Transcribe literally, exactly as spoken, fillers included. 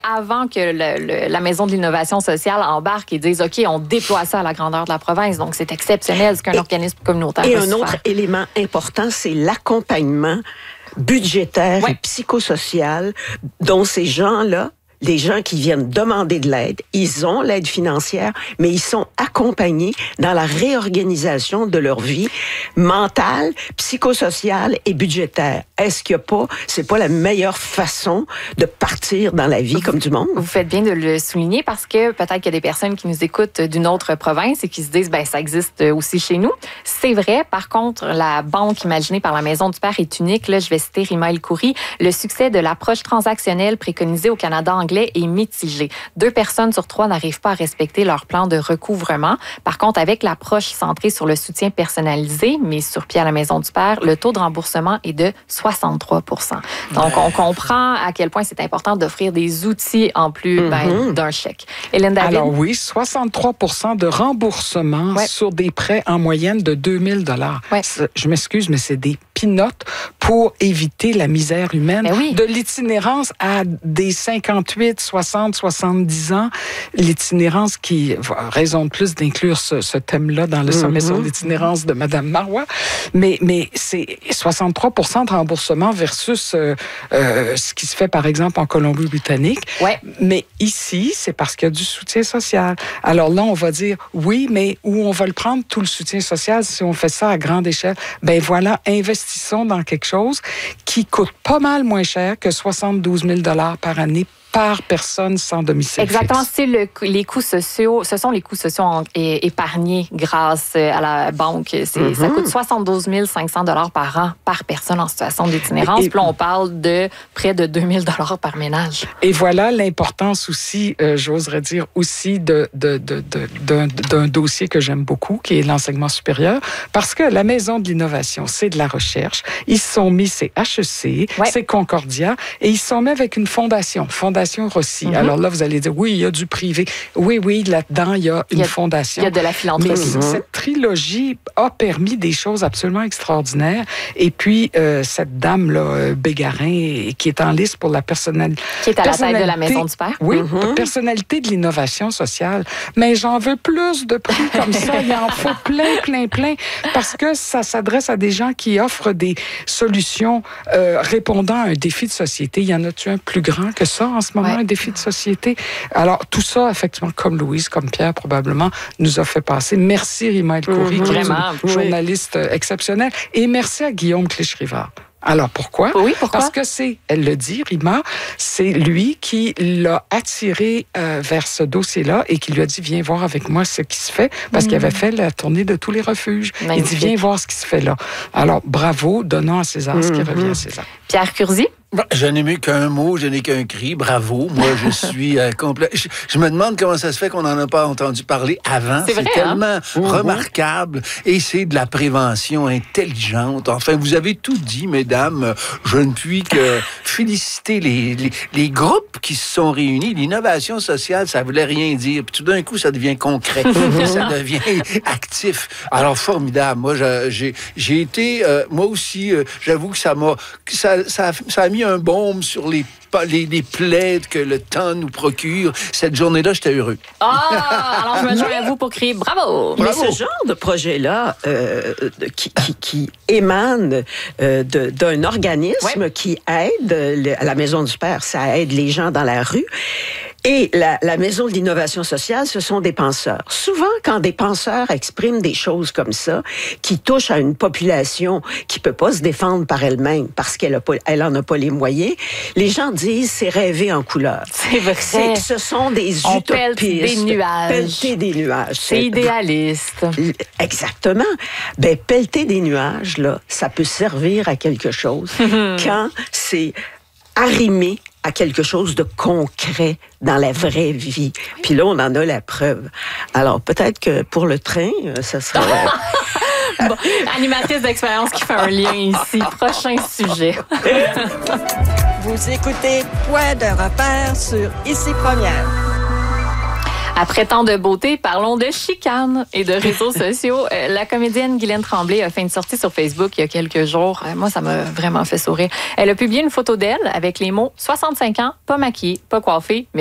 avant que le, le, la Maison de l'innovation sociale embarque et dise, OK, on déploie ça à la grandeur de la province. Donc, c'est exceptionnel ce qu'un et, organisme communautaire Et peut un autre faire. élément important, c'est l'accompagnement budgétaire ouais. et psychosocial dont ces gens-là, les gens qui viennent demander de l'aide, ils ont l'aide financière, mais ils sont accompagnés dans la réorganisation de leur vie mentale, psychosociale et budgétaire. Est-ce qu'il n'y a pas, c'est pas la meilleure façon de partir dans la vie vous, comme du monde? Vous faites bien de le souligner parce que peut-être qu'il y a des personnes qui nous écoutent d'une autre province et qui se disent, ben ça existe aussi chez nous. C'est vrai. Par contre, la banque imaginée par la Maison du Père est unique. Là, je vais citer Rima El-Khoury. Le succès de l'approche transactionnelle préconisée au Canada anglais est mitigé. Deux personnes sur trois n'arrivent pas à respecter leur plan de recouvrement. Par contre, avec l'approche centrée sur le soutien personnalisé, mis sur pied à la Maison du Père, le taux de remboursement est de soixante-trois pour cent. Donc, on comprend à quel point c'est important d'offrir des outils en plus mm-hmm. ben, d'un chèque. Hélène David? Alors oui, soixante-trois pour cent de remboursement ouais. sur des prêts en moyenne de deux mille dollars. Ouais. Je m'excuse, mais c'est des pinottes pour éviter la misère humaine. Ben oui. De l'itinérance à des cinquante-huit, soixante, soixante-dix ans, l'itinérance qui raison de plus d'inclure ce, ce thème-là dans le sommet mm-hmm. sur l'itinérance de Mme Marois, mais, mais c'est soixante-trois pour cent de remboursement versus euh, euh, ce qui se fait, par exemple, en Colombie-Britannique. Ouais. Mais ici, c'est parce qu'il y a du soutien social. Alors là, on va dire, oui, mais où on va le prendre, tout le soutien social, si on fait ça à grande échelle? Ben voilà, investissons dans quelque chose qui coûte pas mal moins cher que soixante-douze mille dollars par année par personne sans domicile Exactement, fixe. c'est le, les coûts sociaux, ce sont les coûts sociaux en, é, épargnés grâce à la banque. C'est, mm-hmm. Ça coûte soixante-douze mille cinq cents dollars par an par personne en situation d'itinérance. Puis là, on parle de près de deux mille dollars par ménage. Et voilà l'importance aussi, euh, j'oserais dire aussi, de, de, de, de, d'un, d'un dossier que j'aime beaucoup, qui est l'enseignement supérieur, parce que la Maison de l'innovation, c'est de la recherche. Ils se sont mis, c'est H E C, ouais. c'est Concordia, et ils se sont mis avec une fondation, fondation Rossi. Mm-hmm. Alors là, vous allez dire, oui, il y a du privé. Oui, oui, là-dedans, il y a une il y a, fondation. Il y a de la philanthropie. Mais mm-hmm. cette trilogie a permis des choses absolument extraordinaires. Et puis, euh, cette dame-là, Bégarin, qui est en liste pour la personnalité... Qui est à la tête de la Maison du Père. Oui, mm-hmm. personnalité de l'innovation sociale. Mais j'en veux plus de prix comme ça. Il en faut plein, plein, plein. Parce que ça s'adresse à des gens qui offrent des solutions euh, répondant à un défi de société. Y en a-tu un plus grand que ça en ce moment, ouais. un défi de société? Alors, tout ça, effectivement, comme Louise, comme Pierre, probablement, nous a fait passer. Merci, Rima El-Khoury, mmh, qui est une oui. journaliste exceptionnelle. Et merci à Guillaume Clich-Rivard. Alors, pourquoi? Oui, pourquoi? Parce que c'est, elle le dit, Rima, c'est lui qui l'a attiré euh, vers ce dossier-là et qui lui a dit, viens voir avec moi ce qui se fait, parce mmh. qu'il avait fait la tournée de tous les refuges. Magnifique. Il dit, viens voir ce qui se fait là. Alors, bravo, donnons à César mmh. ce qui revient à César. Pierre Curzi? Je n'ai mis qu'un mot, je n'ai qu'un cri. Bravo. Moi, je suis euh, complet. Je, je me demande comment ça se fait qu'on n'en a pas entendu parler avant. C'est, c'est vrai, tellement hein? remarquable. Et c'est de la prévention intelligente. Enfin, vous avez tout dit, mesdames. Je ne puis que féliciter les, les, les groupes qui se sont réunis. L'innovation sociale, ça voulait rien dire. Puis tout d'un coup, ça devient concret. Ça devient actif. Alors, formidable. Moi, j'ai, j'ai été... Euh, moi aussi, euh, j'avoue que ça m'a... Ça, ça, ça a mis un baume sur les, les, les plaies que le temps nous procure. Cette journée-là, j'étais heureux. Ah! Alors, je me joins à vous pour crier bravo! Mais ce genre de projet-là euh, qui, qui, qui émane euh, de, d'un organisme ouais. qui aide, le, à la Maison du Père, ça aide les gens dans la rue. Et la, la Maison de l'innovation sociale, ce sont des penseurs. Souvent, quand des penseurs expriment des choses comme ça, qui touchent à une population qui peut pas se défendre par elle-même parce qu'elle a pas, elle en a pas les moyens, les gens disent c'est rêver en couleur. C'est vrai. C'est, ce sont des On utopistes. Pèle des nuages. Pelleter des nuages. C'est, c'est idéaliste. Exactement. Ben, pelleter des nuages, là, ça peut servir à quelque chose quand c'est arrimé à quelque chose de concret dans la vraie vie. Puis là, on en a la preuve. Alors, peut-être que pour le train, ça sera... Bon, animatrice d'expérience qui fait un lien ici. Prochain sujet. Vous écoutez Point de repère sur Ici Première. Après tant de beauté, parlons de chicane et de réseaux sociaux. Euh, la comédienne Guylaine Tremblay a fait une sortie sur Facebook il y a quelques jours. Euh, moi, ça m'a vraiment fait sourire. Elle a publié une photo d'elle avec les mots « soixante-cinq ans, pas maquillée, pas coiffée, mais